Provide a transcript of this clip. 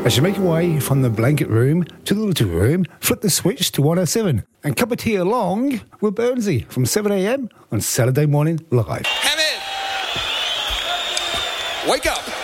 As you make your way from the blanket room to the little room, flip the switch to 107 and cup of tea along with Burnsy from 7am on Saturday Morning Live. Hamid! Wake up!